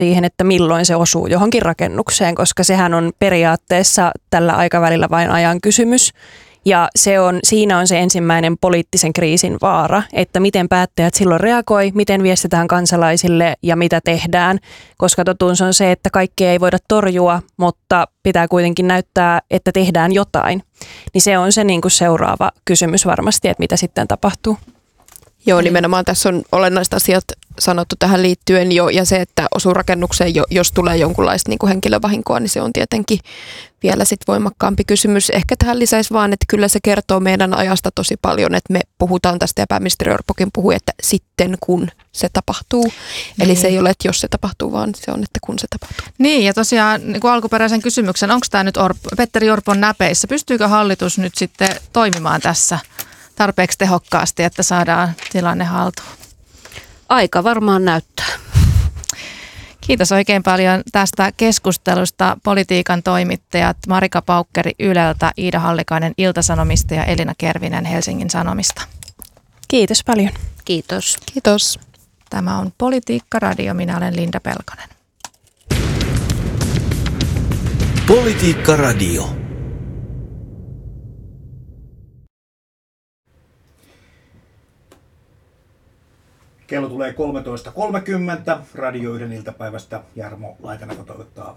siihen, että milloin se osuu johonkin rakennukseen, koska sehän on periaatteessa tällä aikavälillä vain ajan kysymys. Ja siinä on se ensimmäinen poliittisen kriisin vaara, että miten päättäjät silloin reagoi, miten viestitään kansalaisille ja mitä tehdään, koska totuus on se, että kaikkea ei voida torjua, mutta pitää kuitenkin näyttää, että tehdään jotain. Niin se on se niin kuin seuraava kysymys varmasti, että mitä sitten tapahtuu. Joo, nimenomaan tässä on olennaiset asiat sanottu tähän liittyen jo, ja se, että osuu rakennukseen, jos tulee jonkunlaista niin kuin henkilövahinkoa, niin se on tietenkin vielä sit voimakkaampi kysymys. Ehkä tähän lisäisi vaan, että kyllä se kertoo meidän ajasta tosi paljon, että me puhutaan tästä, ja pääministeri Orpokin puhui, että sitten kun se tapahtuu. Eli se ei ole, että jos se tapahtuu, vaan se on, että kun se tapahtuu. Niin, ja tosiaan niin kuin alkuperäisen kysymyksen, onko tämä nyt Petteri Orpon näpeissä? Pystyykö hallitus nyt sitten toimimaan tässä tarpeeksi tehokkaasti, että saadaan tilanne haltuun? Aika varmaan näyttää. Kiitos oikein paljon tästä keskustelusta politiikan toimittajat Marika Paukkeri Yleltä, Iida Hallikainen Ilta-Sanomista ja Elina Kervinen Helsingin Sanomista. Kiitos paljon. Kiitos. Kiitos. Tämä on Politiikka Radio. Minä olen Linda Pelkonen. Politiikka Radio. Kello tulee 13.30. Radio 1 iltapäivästä Jarmo Laitaneva toivottaa.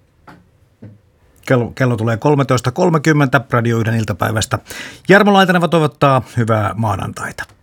Kello tulee 13.30. Radio 1 iltapäivästä. Jarmo Laitaneva toivottaa hyvää maanantaita.